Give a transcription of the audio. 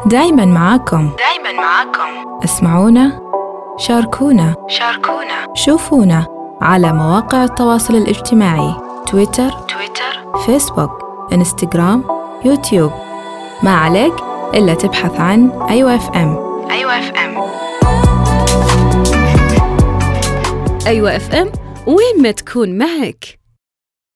دايماً معاكم. اسمعونا، شاركونا، شوفونا على مواقع التواصل الاجتماعي: تويتر، فيسبوك، انستغرام، يوتيوب. ما عليك إلا تبحث عن أيوة FM. أيوة FM، وين ما تكون معك.